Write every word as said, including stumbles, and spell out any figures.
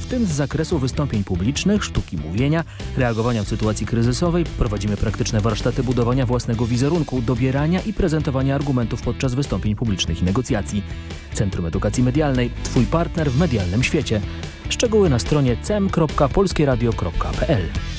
tym z zakresu wystąpień publicznych, sztuki mówienia, reagowania w sytuacji kryzysowej. Prowadzimy praktyczne warsztaty budowania własnego wizerunku, dobierania i prezentowania argumentów podczas wystąpień publicznych i negocjacji. Centrum Edukacji Medialnej. Twój partner w medialnym świecie. Szczegóły na stronie cem kropka polskieradio kropka p l.